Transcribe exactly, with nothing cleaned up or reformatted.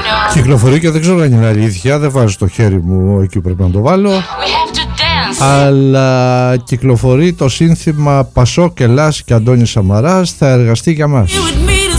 Κυκλοφορεί και δεν ξέρω αν είναι αλήθεια, δεν βάζω το χέρι μου εκεί που πρέπει να το βάλω, αλλά κυκλοφορεί το σύνθημα Πασόκ, Ελλάς και Αντώνης Σαμαράς θα εργαστεί για μας.